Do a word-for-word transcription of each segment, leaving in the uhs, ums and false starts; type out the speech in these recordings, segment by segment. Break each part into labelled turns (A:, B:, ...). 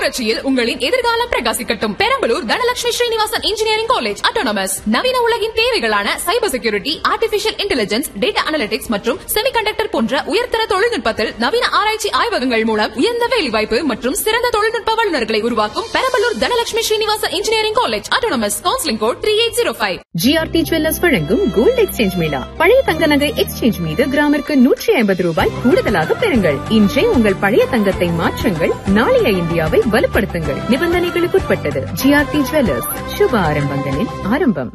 A: புரட்சியில் உங்களின் எதிர்காலம் பிரகாசிக்கட்டும். Perambalur Dhanalakshmi Srinivasan engineering college autonomous. நவீன உலகின் தேவைகளான cyber security, artificial intelligence, data analytics மற்றும் செமிகண்டக்டர் போன்ற உயர்தர தொழில்நுட்பத்தில் நவீன ஆராய்ச்சி ஆய்வகங்கள் மூலம் உயர்ந்த வேலைவாய்ப்பு மற்றும் சிறந்த தொழில்நுட்ப வல்லுநர்களை உருவாக்கும் Perambalur Dhanalakshmi Srinivasan engineering college autonomous. Counselling code three eight zero five.
B: GRT jewellers வழங்கும் கோல்ட் எக்ஸ்சேஞ்ச் மேளா. பழைய தங்க நகை எக்ஸ்சேஞ்ச் மீது கிராமிற்கு நூற்றி ஐம்பது ரூபாய் கூடுதலாக பெறுங்கள். இன்றே உங்கள் பழைய தங்கத்தை மாற்றுங்கள். நாளைய இந்தியாவை வலுப்படுத்துங்கள். நிபந்தனைகளுக்குட்பட்டது. ஜிஆர்டி ஜுவல்லர்ஸ், சுப ஆரம்பங்களின் ஆரம்பம்.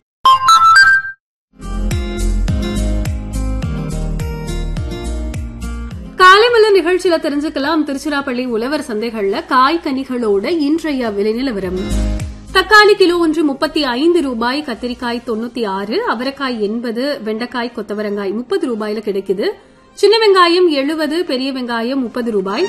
C: காலைமலர் நிகழ்ச்சியில தெரிஞ்சுக்கலாம் திருச்சிராப்பள்ளி உழவர் சந்தைகள்ல காய் கனிகளோட இன்றைய விலை நிலவரம். தக்காளி கிலோ ஒன்று முப்பத்தி ஐந்து ரூபாய், கத்திரிக்காய் தொண்ணூத்தி ஆறு, அவரைக்காய் எண்பது, வெண்டைக்காய் கொத்தவரங்காய் முப்பது ரூபாயில கிடைக்குது. சின்ன வெங்காயம் எழுபது, பெரிய வெங்காயம் முப்பது ரூபாய்.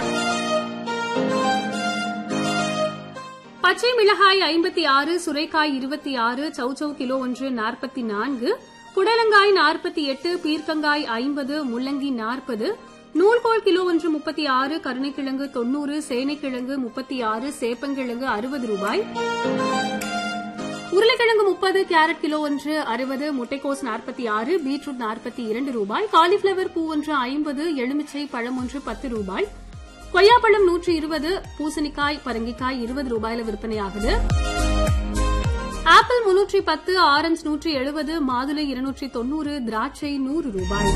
C: பச்சை மிளகாய் ஐம்பத்தி ஆறு, சுரைக்காய் இருபத்தி ஆறு, சௌச்சௌ கிலோ ஒன்று நாற்பத்தி நான்கு, புடலங்காய் நாற்பத்தி எட்டு, பீர்க்கங்காய் ஐம்பது, முள்ளங்கி நாற்பது, நூல்கோல் கிலோ ஒன்று முப்பத்தி ஆறு, கருணைக்கிழங்கு தொன்னூறு, சேனைக்கிழங்கு முப்பத்தி ஆறு, சேப்பங்கிழங்கு அறுபது ரூபாய். உருளைக்கிழங்கு முப்பது, கேரட் கிலோ ஒன்று அறுபது, முட்டைக்கோஸ் நாற்பத்தி ஆறு, பீட்ரூட் நாற்பத்தி இரண்டு ரூபாய், காலிஃபிளவர் பூ ஒன்று ஐம்பது, எலுமிச்சை பழம் ஒன்று பத்து ரூபாய், கொய்யாப்பழம் நூற்று இருபது, பூசணிக்காய் பரங்கிக்காய் இருபது ரூபாயில விற்பனையாகுது. ஆப்பிள் முன்னூற்றி பத்து, ஆரஞ்சு நூற்றி எழுபது, மாதுளை இருநூற்றி தொன்னூறு, திராட்சை நூறு ரூபாய்.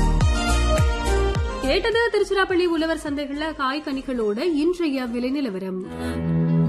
C: கேட்டது திருச்சிராப்பள்ளி உழவர் சந்தைகள்ல காய் கனிகளோட இன்றைய விலை நிலவரம்.